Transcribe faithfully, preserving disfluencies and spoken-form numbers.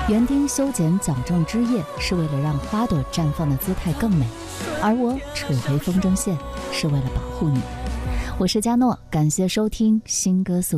园丁修剪矫正枝叶是为了让花朵绽放的姿态更美，而我扯回风筝线是为了保护你。我是佳诺，感谢收听新歌速